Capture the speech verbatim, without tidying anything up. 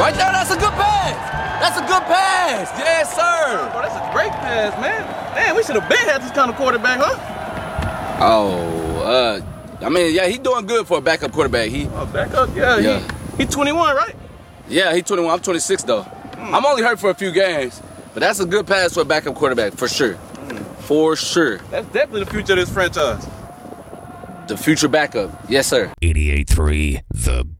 Right there, that's a good pass. That's a good pass. Yes, sir. Bro, that's a great pass, man. Damn, we should have been had this kind of quarterback, huh? Oh, uh, I mean, yeah, he doing good for a backup quarterback. He, Oh, backup? Yeah, Yeah. he, he twenty-one, right? yeah, he twenty-one. I'm twenty-six though. Mm. I'm only hurt for a few games, but that's a good pass for a backup quarterback for sure. Mm. For sure. That's definitely the future of this franchise. The future backup. Yes, sir. eighty-eight point three The